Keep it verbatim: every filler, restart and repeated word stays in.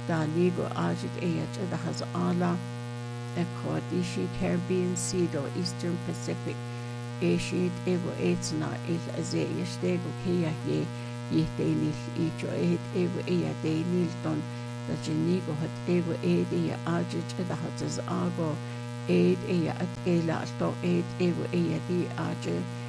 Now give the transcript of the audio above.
Daligo Ajit Ayach Adahaz Ala Ekodishi Caribbean Sea or Eastern Pacific Ashid Ego Aitzna Il Azayish Dego Kia Ye Ye Danil Echo Aid Ego Ea Danilton the Jenigo had Ego Aid Ea Ajit Adahaz Ago Aid Ea at Ela to Aid Ego Ea Di Ajit